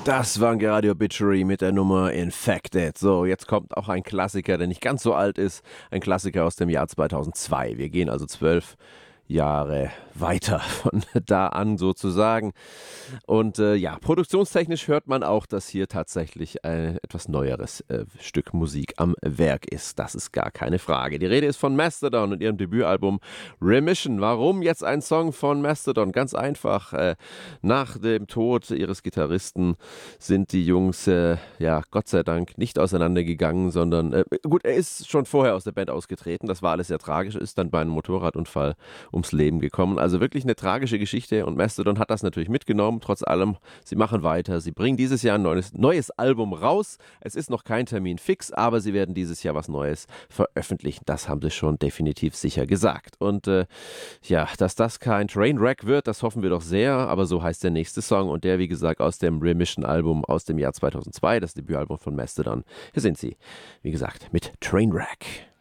Das war Radio Obituary mit der Nummer Infected. So, jetzt kommt auch ein Klassiker, der nicht ganz so alt ist. Ein Klassiker aus dem Jahr 2002. Wir gehen also 12 Jahre weiter von da an sozusagen. Und ja, produktionstechnisch hört man auch, dass hier tatsächlich ein etwas neueres Stück Musik am Werk ist. Das ist gar keine Frage. Die Rede ist von Mastodon und ihrem Debütalbum Remission. Warum jetzt ein Song von Mastodon? Ganz einfach. Nach dem Tod ihres Gitarristen sind die Jungs, ja, Gott sei Dank nicht auseinandergegangen, sondern, gut, er ist schon vorher aus der Band ausgetreten. Das war alles sehr tragisch, ist dann bei einem Motorradunfall ums Leben gekommen. Also wirklich eine tragische Geschichte und Mastodon hat das natürlich mitgenommen. Trotz allem, sie machen weiter. Sie bringen dieses Jahr ein neues Album raus. Es ist noch kein Termin fix, aber sie werden dieses Jahr was Neues veröffentlichen. Das haben sie schon definitiv sicher gesagt. Und ja, dass das kein Trainwreck wird, das hoffen wir doch sehr. Aber so heißt der nächste Song und der, wie gesagt, aus dem Remission-Album aus dem Jahr 2002, das Debütalbum von Mastodon. Hier sind sie, wie gesagt, mit Trainwreck.